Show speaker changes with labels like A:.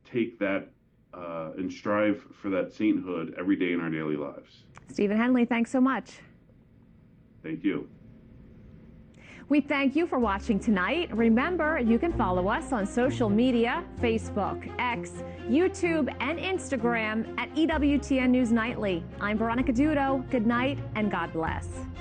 A: take that and strive for that sainthood every day in our daily lives.
B: Stephen Henley, thanks so much.
A: Thank you.
B: We thank you for watching tonight. Remember, you can follow us on social media, Facebook, X, YouTube, and Instagram at EWTN News Nightly. I'm Veronica Dudo. Good night and God bless.